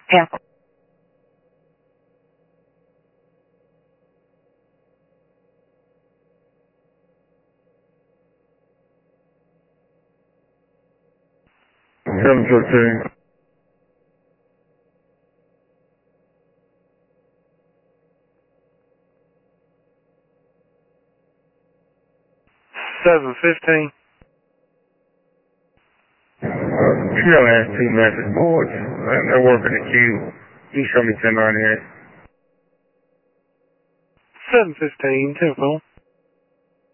Apple. 7:15. 7:15. You don't have two message boards. They're working the queue. You show me 1098. 7:15, 10-4.